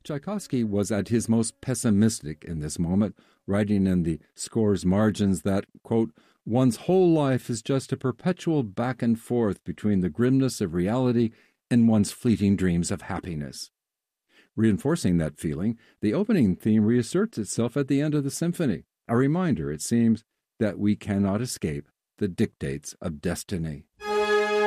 Tchaikovsky was at his most pessimistic in this moment, writing in the score's margins that, quote, one's whole life is just a perpetual back and forth between the grimness of reality and one's fleeting dreams of happiness. Reinforcing that feeling, the opening theme reasserts itself at the end of the symphony, a reminder, it seems, that we cannot escape the dictates of destiny.